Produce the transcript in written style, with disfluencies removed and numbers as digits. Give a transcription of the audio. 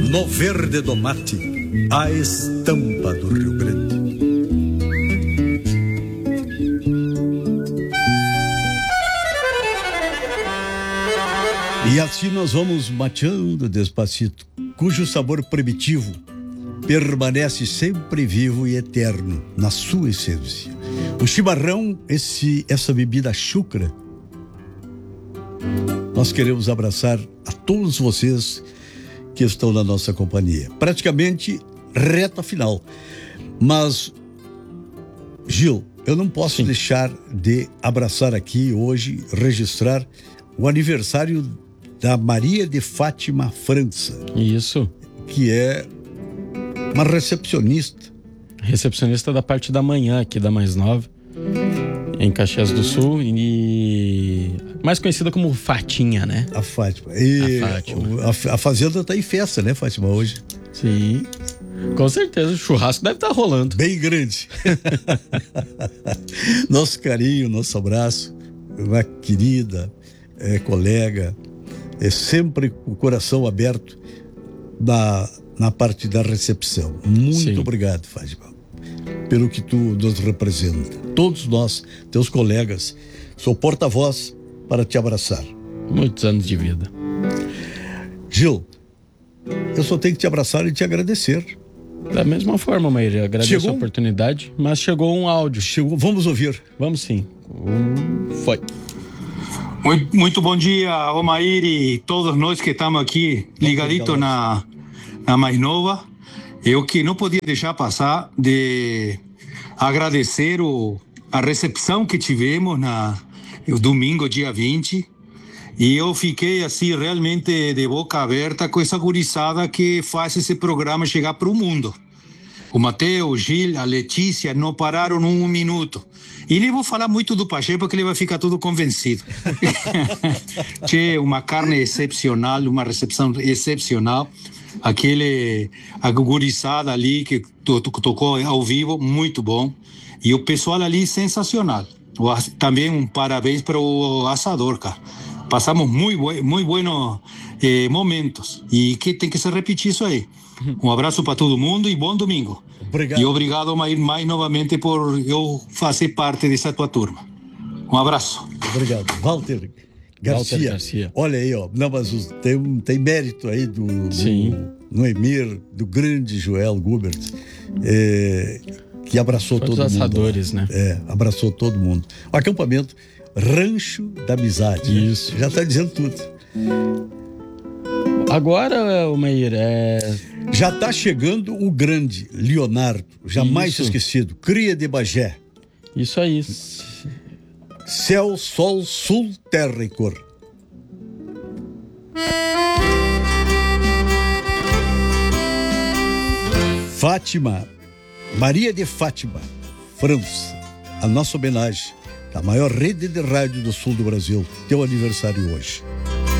no verde do mate, a estampa do Rio Grande. E assim nós vamos mateando despacito, cujo sabor primitivo permanece sempre vivo e eterno na sua essência. O chimarrão, essa bebida chucra, nós queremos abraçar a todos vocês que estão na nossa companhia. Praticamente reta final. Mas, Gil, eu não posso deixar de abraçar aqui hoje, registrar o aniversário da Maria de Fátima França. Isso. Que é uma recepcionista. Recepcionista da parte da manhã aqui da Mais Nova, em Caxias do Sul, e mais conhecida como Fatinha, né? A Fátima. A fazenda tá em festa, né, Fátima, hoje? Sim, com certeza. O churrasco deve estar rolando. Bem grande. Nosso carinho, nosso abraço, uma querida colega, sempre com o coração aberto na parte da recepção. Muito obrigado, Fátima, pelo que tu nos representa. Todos nós, teus colegas, sou porta-voz para te abraçar. Muitos anos de vida. Gil, eu só tenho que te abraçar e te agradecer. Da mesma forma, Maíra, agradeço a oportunidade, mas chegou um áudio. Vamos ouvir. Vamos sim. Foi. Muito bom dia, Omair, e todos nós que estamos aqui ligaditos na Mais Nova. Eu que não podia deixar passar de agradecer a recepção que tivemos no domingo, dia 20. E eu fiquei assim realmente de boca aberta com essa gurizada que faz esse programa chegar para o mundo. O Mateus, o Gil, a Letícia não pararam um minuto. E nem vou falar muito do Pacheco porque ele vai ficar todo convencido. Tchê, uma carne excepcional, uma recepção excepcional. A gurizada ali que tocou ao vivo, muito bom. E o pessoal ali, sensacional. Também um parabéns para o assador, cara. Passamos muito buenos momentos. E que tem que se repetir isso aí. Um abraço para todo mundo e bom domingo. Obrigado. E obrigado, Maír, mais novamente por eu fazer parte dessa tua turma. Um abraço. Obrigado. Walter Garcia. Olha aí, ó. Não, mas tem mérito aí do Noemir, do grande Joel Gubert, que abraçou todo mundo. Os assadores, né? Abraçou todo mundo. O acampamento Rancho da Amizade. Isso. Já está dizendo tudo. Agora, Maíra, já está chegando o grande Leonardo, jamais esquecido, cria de Bagé. Isso aí. Céu, sol, sul, terra e cor. Fátima, Maria de Fátima França, a nossa homenagem da maior rede de rádio do sul do Brasil, teu aniversário hoje.